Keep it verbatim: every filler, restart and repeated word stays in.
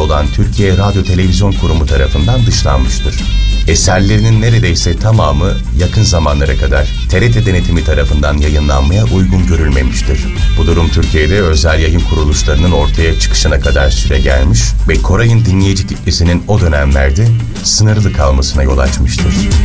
olan Türkiye Radyo Televizyon Kurumu tarafından dışlanmıştır. Eserlerinin neredeyse tamamı yakın zamanlara kadar T R T denetimi tarafından yayınlanmaya uygun görülmemiştir. Bu durum Türkiye'de özel yayın kuruluşlarının ortaya çıkışına kadar süre gelmiş ve Koray'ın dinleyici kitlesinin o dönemlerde sınırlı kalmasına yol açmıştır.